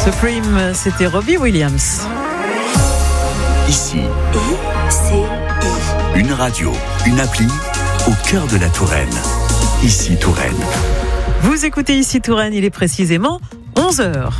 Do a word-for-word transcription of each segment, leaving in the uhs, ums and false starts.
Supreme, c'était Robbie Williams. Ici, I C I. une radio, une appli au cœur de la Touraine. Ici Touraine. Vous écoutez Ici Touraine, il est précisément onze heures.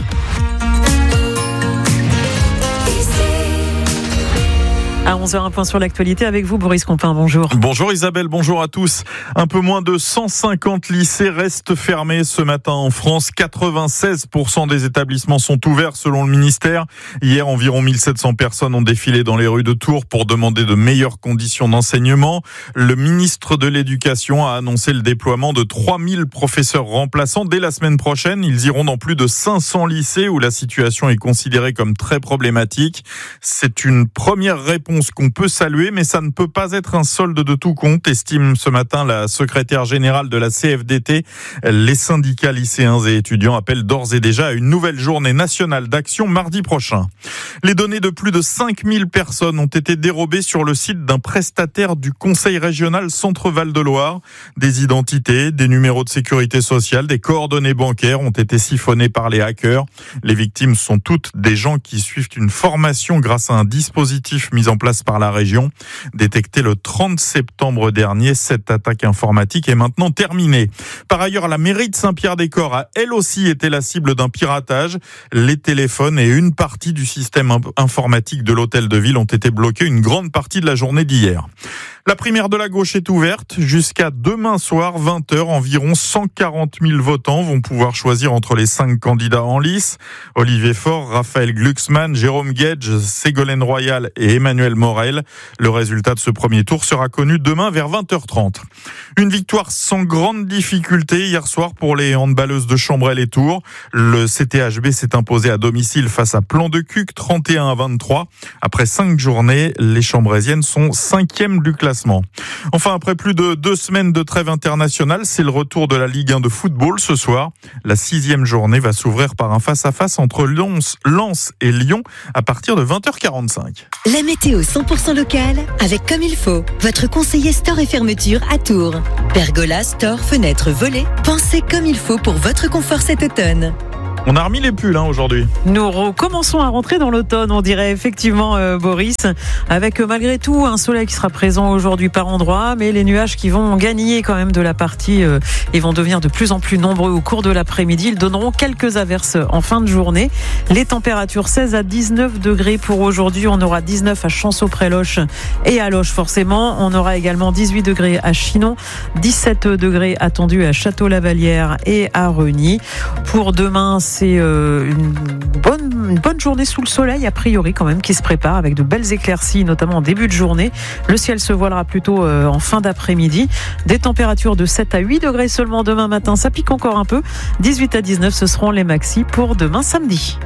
À onze heures, un point sur l'actualité avec vous, Boris Compin, bonjour. Bonjour Isabelle, bonjour à tous. Un peu moins de cent cinquante lycées restent fermés ce matin en France. quatre-vingt-seize pour cent des établissements sont ouverts selon le ministère. Hier, environ mille sept cents personnes ont défilé dans les rues de Tours pour demander de meilleures conditions d'enseignement. Le ministre de l'Éducation a annoncé le déploiement de trois mille professeurs remplaçants dès la semaine prochaine. Ils iront dans plus de cinq cents lycées où la situation est considérée comme très problématique. C'est une première réponse qu'on peut saluer, mais ça ne peut pas être un solde de tout compte, estime ce matin la secrétaire générale de la C F D T. Les syndicats lycéens et étudiants appellent d'ores et déjà à une nouvelle journée nationale d'action mardi prochain. Les données de plus de cinq mille personnes ont été dérobées sur le site d'un prestataire du Conseil régional Centre-Val de Loire. Des identités, des numéros de sécurité sociale, des coordonnées bancaires ont été siphonnés par les hackers. Les victimes sont toutes des gens qui suivent une formation grâce à un dispositif mis en place par la région. Détectée le trente septembre dernier, cette attaque informatique est maintenant terminée. Par ailleurs, la mairie de Saint-Pierre-des-Corps a elle aussi été la cible d'un piratage. Les téléphones et une partie du système informatique de l'hôtel de ville ont été bloqués une grande partie de la journée d'hier. La primaire de la gauche est ouverte jusqu'à demain soir, vingt heures. Environ cent quarante mille votants vont pouvoir choisir entre les cinq candidats en lice. Olivier Faure, Raphaël Glucksmann, Jérôme Guedj, Ségolène Royal et Emmanuel Morel. Le résultat de ce premier tour sera connu demain vers vingt heures trente. Une victoire sans grande difficulté hier soir pour les handballeuses de Chambrel et Tours. Le C T H B s'est imposé à domicile face à Plan-de-Cuc, trente et un à vingt-trois. Après cinq journées, les Chambrésiennes sont cinquièmes du classement. Enfin, après plus de deux semaines de trêve internationale, c'est le retour de la Ligue un de football ce soir. La sixième journée va s'ouvrir par un face-à-face entre Lens, Lens et Lyon à partir de vingt heures quarante-cinq. La météo cent pour cent locale avec Comme il faut, votre conseiller store et fermeture à Tours. Pergola, store, fenêtres, volets, pensez comme il faut pour votre confort cet automne. On a remis les pulls hein, aujourd'hui. Nous recommençons à rentrer dans l'automne, on dirait effectivement euh, Boris, avec euh, malgré tout un soleil qui sera présent aujourd'hui par endroits, mais les nuages qui vont gagner quand même de la partie euh, et vont devenir de plus en plus nombreux au cours de l'après-midi. Ils donneront quelques averses en fin de journée. Les températures seize à dix-neuf degrés pour aujourd'hui. On aura dix-neuf à Chanceau-près-Loche et à Loche forcément. On aura également dix-huit degrés à Chinon, dix-sept degrés attendus à Château-Lavalière et à Reny. Pour demain, c'est une bonne, une bonne journée sous le soleil, a priori quand même, qui se prépare avec de belles éclaircies, notamment en début de journée. Le ciel se voilera plutôt en fin d'après-midi. Des températures de sept à huit degrés seulement demain matin. Ça pique encore un peu. dix-huit à dix-neuf, ce seront les maxis pour demain samedi.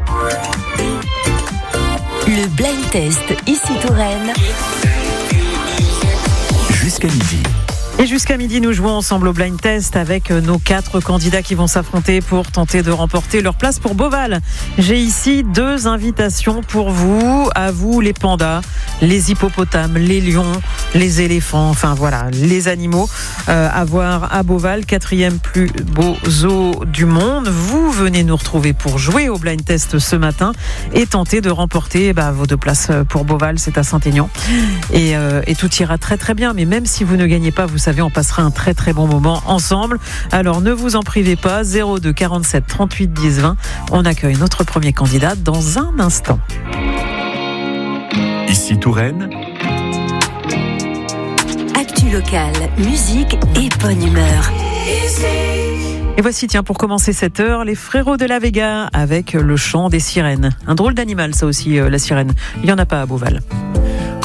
Le blind test Ici Touraine. Jusqu'à midi. Et jusqu'à midi, nous jouons ensemble au blind test avec nos quatre candidats qui vont s'affronter pour tenter de remporter leur place pour Beauval. J'ai ici deux invitations pour vous. À vous, les pandas, les hippopotames, les lions, les éléphants, enfin voilà, les animaux euh, à voir à Beauval, quatrième plus beau zoo du monde. Vous venez nous retrouver pour jouer au blind test ce matin et tenter de remporter bah, vos deux places pour Beauval. C'est à Saint-Aignan. Et, euh, et tout ira très très bien. Mais même si vous ne gagnez pas, vous savez, on passera un très très bon moment ensemble. Alors ne vous en privez pas. zéro deux quarante-sept trente-huit dix vingt. On accueille notre premier candidat dans un instant. Ici Touraine. Actu locale, musique et bonne humeur. Et voici, tiens, pour commencer cette heure, les frérots de la Vega avec le chant des sirènes. Un drôle d'animal, ça aussi, euh, la sirène. Il n'y en a pas à Beauval.